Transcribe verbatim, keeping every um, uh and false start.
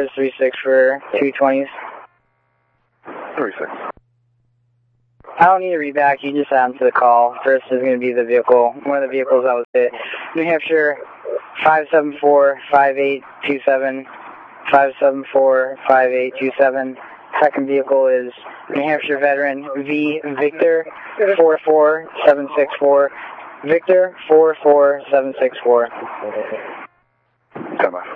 three six for two twenties. three six. I don't need a read back, you just add them to the call. First is going to be the vehicle, one of the vehicles that was hit. New Hampshire five seven four five eight two seven, five seven four five eight two seven. Second vehicle is New Hampshire veteran V Victor four four seven six four. Victor four four seven six four. Stand by.